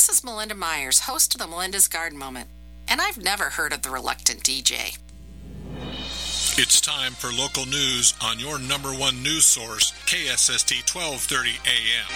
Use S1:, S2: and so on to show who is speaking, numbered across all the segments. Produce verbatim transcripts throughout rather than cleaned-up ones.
S1: This is Melinda Myers, host of the Melinda's Garden Moment, and I've never heard of the Reluctant D J.
S2: It's time for local news on your number one news source, K S S T twelve thirty A M.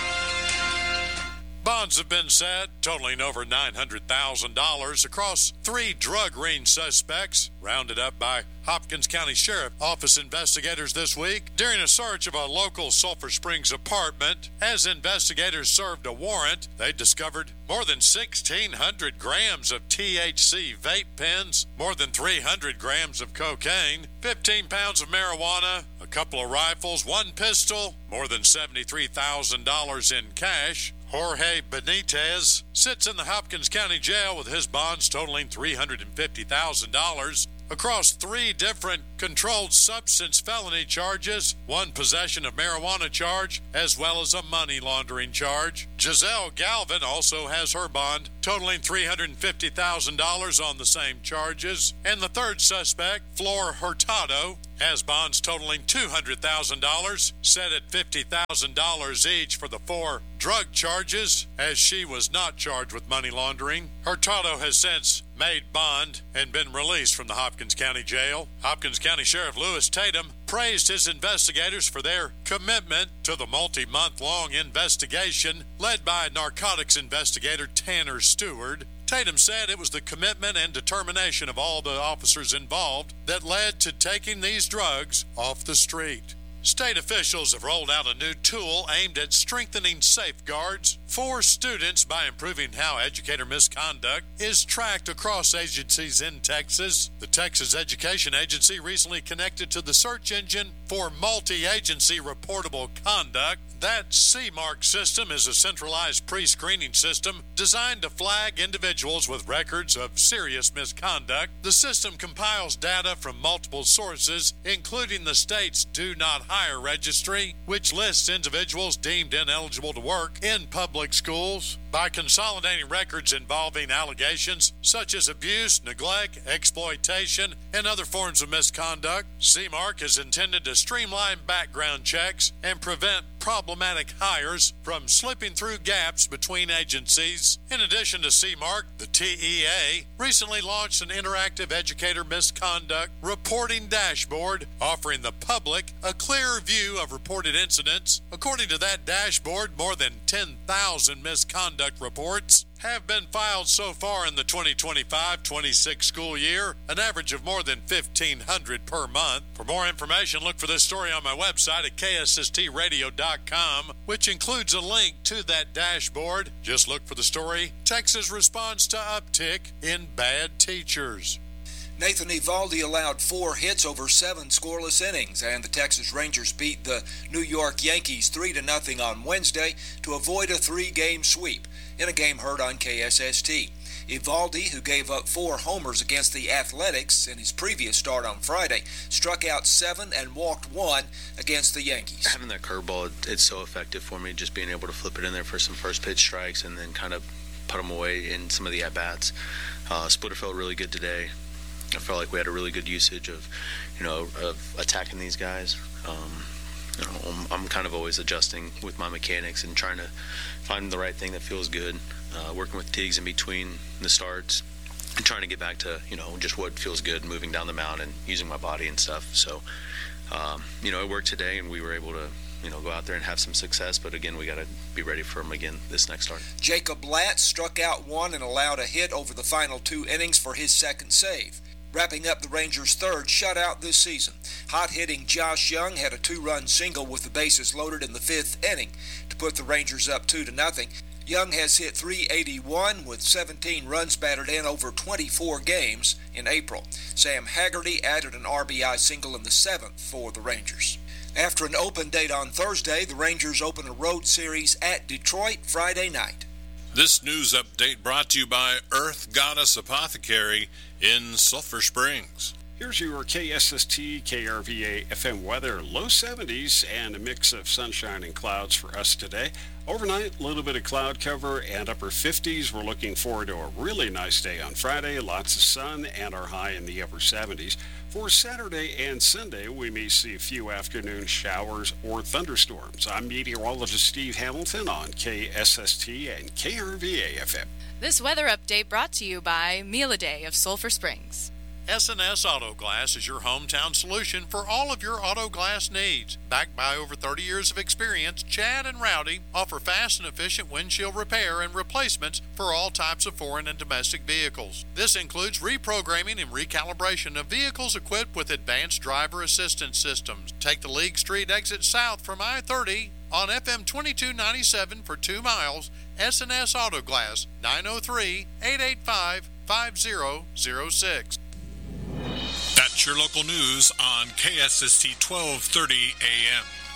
S3: Bonds have been set, totaling over nine hundred thousand dollars across three drug ring suspects, rounded up by Hopkins County Sheriff Office investigators this week during a search of a local Sulphur Springs apartment. As investigators served a warrant, they discovered more than sixteen hundred grams of T H C vape pens, more than three hundred grams of cocaine, fifteen pounds of marijuana, a couple of rifles, one pistol, more than seventy-three thousand dollars in cash. Jorge Benitez sits in the Hopkins County Jail with his bonds totaling three hundred fifty thousand dollars across three different controlled substance felony charges, one possession of marijuana charge, as well as a money laundering charge. Giselle Galvin also has her bond totaling three hundred fifty thousand dollars on the same charges. And the third suspect, Flor Hurtado, has bonds totaling two hundred thousand dollars, set at fifty thousand dollars each for the four drug charges, as she was not charged with money laundering. Hurtado has since made bond and been released from the Hopkins County Jail. Hopkins County Sheriff Lewis Tatum praised his investigators for their commitment to the multi-month-long investigation led by narcotics investigator Tanner Stewart. Tatum said it was the commitment and determination of all the officers involved that led to taking these drugs off the street. State officials have rolled out a new tool aimed at strengthening safeguards for students by improving how educator misconduct is tracked across agencies in Texas. The Texas Education Agency recently connected to the search engine for multi-agency reportable conduct. That C MARC system is a centralized pre-screening system designed to flag individuals with records of serious misconduct. The system compiles data from multiple sources, including the state's Do Not Hire registry, which lists individuals deemed ineligible to work in public schools. By consolidating records involving allegations such as abuse, neglect, exploitation, and other forms of misconduct, C MARC is intended to streamline background checks and prevent problematic hires from slipping through gaps between agencies. In addition to C MARC, the T E A recently launched an interactive educator misconduct reporting dashboard, offering the public a clear view of reported incidents. According to that dashboard, more than ten thousand misconduct reports have been filed so far in the twenty twenty-five twenty-six school year, an average of more than fifteen hundred per month. For more information, look for this story on my website at K S S T radio dot com, which includes a link to that dashboard. Just look for the story, Texas Responds to Uptick in Bad Teachers.
S4: Nathan Eovaldi allowed four hits over seven scoreless innings, and the Texas Rangers beat the New York Yankees three to nothing on Wednesday to avoid a three-game sweep in a game heard on K S S T. Eovaldi, who gave up four homers against the Athletics in his previous start on Friday, struck out seven and walked one against the Yankees.
S5: Having that curveball, it's so effective for me, just being able to flip it in there for some first pitch strikes and then kind of put them away in some of the at-bats. Uh, splitter felt really good today. I felt like we had a really good usage of, you know, of attacking these guys. Um, you know, I'm, I'm kind of always adjusting with my mechanics and trying to find the right thing that feels good. Uh, working with Tiggs in between the starts and trying to get back to, you know, just what feels good, moving down the mound and using my body and stuff. So, um, you know, it worked today, and we were able to, you know, go out there and have some success. But again, we got to be ready for them again this next start.
S4: Jacob Latz struck out one and allowed a hit over the final two innings for his second save, wrapping up the Rangers' third shutout this season. Hot-hitting Josh Young had a two-run single with the bases loaded in the fifth inning to put the Rangers up two to nothing. Young has hit three eighty-one with seventeen runs batted in over twenty-four games in April. Sam Haggerty added an R B I single in the seventh for the Rangers. After an open date on Thursday, the Rangers open a road series at Detroit Friday night.
S2: This news update brought to you by Earth Goddess Apothecary in Sulphur Springs.
S6: Here's your K S S T K R V A F M weather. Low seventies and a mix of sunshine and clouds for us today. Overnight, a little bit of cloud cover and upper fifties. We're looking forward to a really nice day on Friday. Lots of sun and our high in the upper seventies. For Saturday and Sunday, we may see a few afternoon showers or thunderstorms. I'm meteorologist Steve Hamilton on K S S T and K R V A F M.
S7: This weather update brought to you by Meal a Day of Sulphur Springs.
S3: S and S Auto Glass is your hometown solution for all of your auto glass needs. Backed by over thirty years of experience, Chad and Rowdy offer fast and efficient windshield repair and replacements for all types of foreign and domestic vehicles. This includes reprogramming and recalibration of vehicles equipped with advanced driver assistance systems. Take the League Street exit south from I thirty on F M twenty-two ninety-seven for two miles. S and S Auto Glass, nine oh three, eight eight five, five oh oh six.
S2: That's your local news on K S S T twelve thirty A M.